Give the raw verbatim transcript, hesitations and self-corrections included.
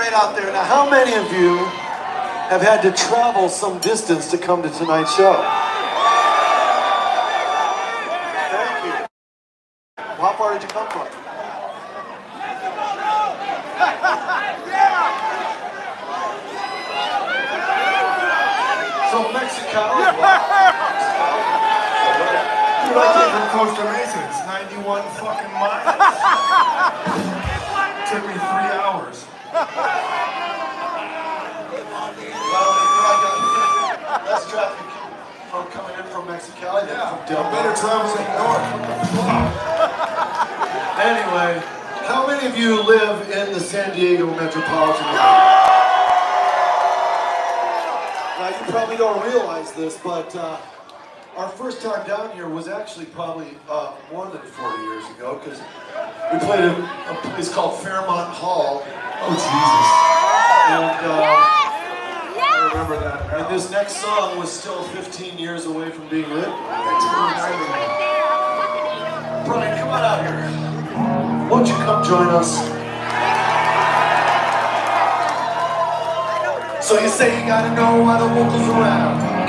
right out there. Now, how many of you have had to travel some distance to come to tonight's show? Thank you. How far did you come from? So Mexicali. Dude, I came from Costa Mesa. It's ninety-one fucking miles. Took me three hours. Well, less traffic from coming in from Mexicali than Yeah, from Del Mar. better traveling north. Anyway, how many of you live in the San Diego metropolitan area? Now, you probably don't realize this, but uh, our first time down here was actually probably uh, more than forty years ago, because we played a, a place called Fairmont Hall. Oh, Jesus. And, uh, I remember that now. and this next song was still fifteen years away from being written. Brian, come on out here. Won't you come join us? So you say you gotta know why the vocals around.